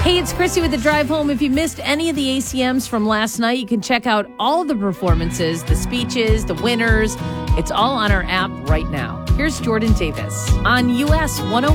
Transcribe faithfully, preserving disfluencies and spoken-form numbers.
Hey, it's Chrissy with the drive home. If you missed any of the A C Ms from last night, you can check out all the performances, the speeches, the winners. It's all on our app right now. Here's Jordan Davis on U S one oh